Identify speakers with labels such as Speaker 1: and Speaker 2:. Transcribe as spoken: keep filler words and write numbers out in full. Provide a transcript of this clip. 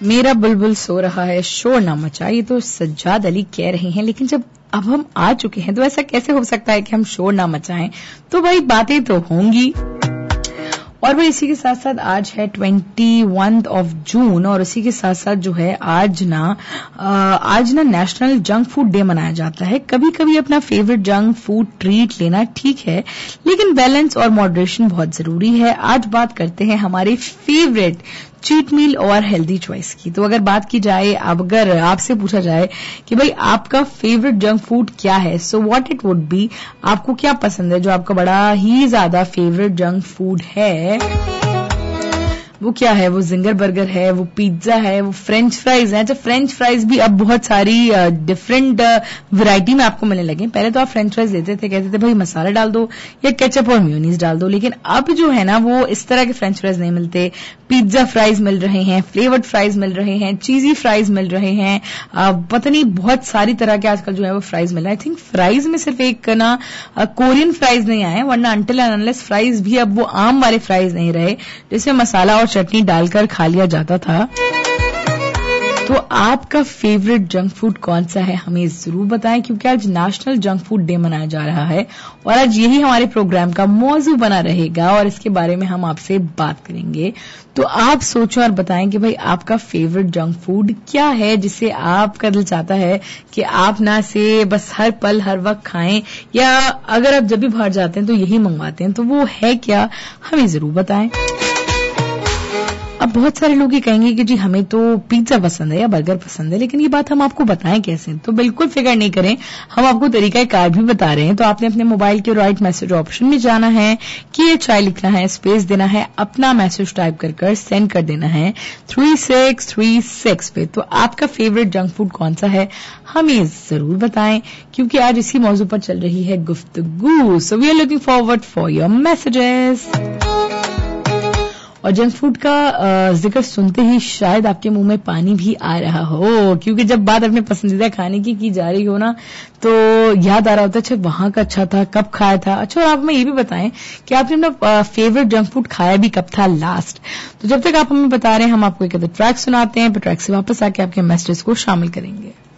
Speaker 1: मेरा बुलबुल सो रहा है, शोर ना मचा, ये तो सज्जाद अली कह रहे हैं। लेकिन जब अब हम आ चुके हैं तो ऐसा कैसे हो सकता है कि हम शोर ना मचाएं? तो भाई बातें तो होंगी। और भाई इसी के साथ साथ आज है इक्कीस ऑफ जून और इसी के साथ साथ जो है आज ना आज ना नेशनल जंक फूड डे मनाया जाता है। कभी कभी अपना फेवरेट जंक फूड ट्रीट लेना ठीक है, लेकिन बैलेंस और मॉडरेशन बहुत जरूरी है। आज बात करते हैं हमारे फेवरेट चीट मील और हेल्दी चॉइस की। तो अगर बात की जाए, अब अगर आपसे पूछा जाए कि भाई आपका फेवरेट जंक फूड क्या है, so what it would be, आपको क्या पसंद है जो आपका बड़ा ही ज्यादा फेवरेट जंक फूड है, वो क्या है? वो जिंगर बर्गर है, वो पिज्जा है, वो फ्रेंच फ्राइज है। अच्छा, फ्रेंच फ्राइज भी अब बहुत सारी डिफरेंट वैरायटी में आपको मिलने लगे। पहले तो आप फ्रेंच फ्राइज लेते थे, कहते थे भाई मसाला डाल दो या केचप और मेयोनीज डाल दो, लेकिन अब जो है ना वो इस तरह के फ्रेंच फ्राइज नहीं मिलते। पिज्जा फ्राइज मिल रहे हैं, फ्लेवर्ड फ्राइज मिल रहे हैं, चीजी फ्राइज मिल रहे हैं, पता नहीं बहुत सारी तरह के आजकल जो है वो फ्राइज मिल रहे हैं। आई थिंक फ्राइज में सिर्फ एक ना कोरियन फ्राइज नहीं आए, वरना अंटिल एंड अनलेस फ्राइज भी अब वो आम वाले फ्राइज नहीं रहे जिसमें मसाला और चटनी डालकर खा लिया जाता था। तो आपका फेवरेट जंक फूड कौन सा है, हमें जरूर बताएं, क्योंकि आज नेशनल जंक फूड डे मनाया जा रहा है और आज यही हमारे प्रोग्राम का मौजू बना रहेगा और इसके बारे में हम आपसे बात करेंगे। तो आप सोचो और बताएं कि भाई आपका फेवरेट जंक फूड क्या है जिसे आपका दिल चाहता है कि आप ना से बस हर पल हर वक्त खाएं, या अगर आप जब भी बाहर जाते हैं तो यही मंगवाते हैं, तो वो है क्या, हमें जरूर बताएं। अब बहुत सारे लोग ये कहेंगे कि जी हमें तो पिज्जा पसंद है या बर्गर पसंद है, लेकिन ये बात हम आपको बताएं कैसे? तो बिल्कुल फिक्र नहीं करें, हम आपको तरीका कार भी बता रहे हैं। तो आपने अपने मोबाइल के राइट मैसेज ऑप्शन में जाना है, कि ये चाय लिखना है, स्पेस देना है, अपना मैसेज टाइप कर कर सेंड कर देना है थ्री सिक्स थ्री सिक्स पे। तो आपका फेवरेट जंक फूड कौन सा है, हमें जरूर बताएं, क्योंकि आज इसी मौजू पर चल रही है गुफ्तगू। So we are looking forward for your messages. और जंक फूड का जिक्र सुनते ही शायद आपके मुंह में पानी भी आ रहा हो, क्योंकि जब बात अपने पसंदीदा खाने की की जा रही हो ना, तो याद आ रहा होता है अच्छा वहां का अच्छा था, कब खाया था। अच्छा, और आप हमें ये भी बताएं कि आपने अपना फेवरेट जंक फूड खाया भी कब था लास्ट। तो जब तक आप हमें बता रहे हैं, हम आपको एक ट्रैक सुनाते हैं, फिर ट्रैक से वापस आके आपके मैसेजेस को शामिल करेंगे।